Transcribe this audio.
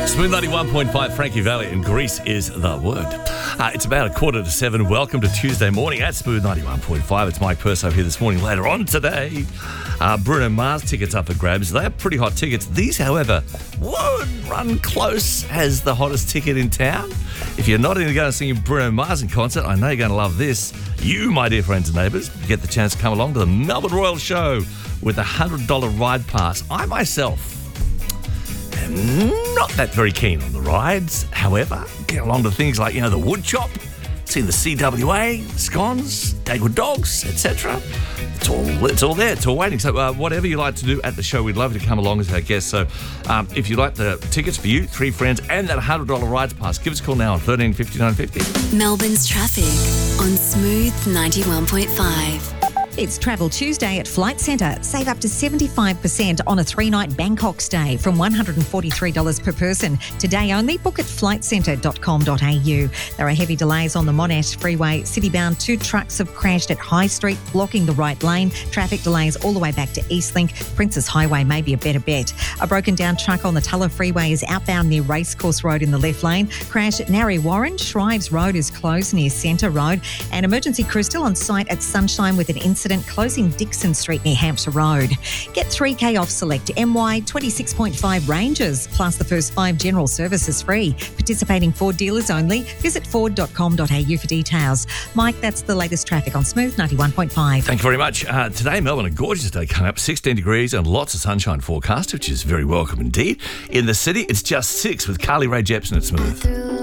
Smooth 91.5, Frankie Valli, and Greece is the word. It's about 6:45. Welcome to Tuesday morning at Smooth 91.5. It's Mike Perso here this morning. Later on today, Bruno Mars tickets up for grabs. They're pretty hot tickets. These, however, would run close as the hottest ticket in town. If you're not going to see Bruno Mars in concert, I know you're going to love this. You, my dear friends and neighbours, get the chance to come along to the Melbourne Royal Show with a $100 ride pass. I myself am not that very keen on the rides. However, get along to things like, the wood chop, see the CWA, scones, Dagwood Dogs, etc. It's all there. It's all waiting. So whatever you like to do at the show, we'd love you to come along as our guest. So if you like the tickets for you, 3 friends, and that $100 rides pass, give us a call now on 13 59 50. Melbourne's traffic on Smooth 91.5. It's Travel Tuesday at Flight Centre. Save up to 75% on a 3-night Bangkok stay from $143 per person. Today only. Book at flightcentre.com.au. There are heavy delays on the Monash Freeway. City-bound 2 trucks have crashed at High Street, blocking the right lane. Traffic delays all the way back to Eastlink. Princess Highway may be a better bet. A broken down truck on the Tulla Freeway is outbound near Racecourse Road in the left lane. Crash at Narre Warren. Shrives Road is closed near Centre Road. And emergency crew still on site at Sunshine with an incident closing Dixon Street near Hampshire Road. Get 3K off select MY 26.5 ranges, plus the first 5 general services free. Participating Ford dealers only. Visit ford.com.au for details. Mike, that's the latest traffic on Smooth 91.5. Thank you very much. Today, Melbourne, a gorgeous day coming up, 16 degrees and lots of sunshine forecast, which is very welcome indeed. In the city, it's just 6 with Carly Rae Jepsen at Smooth.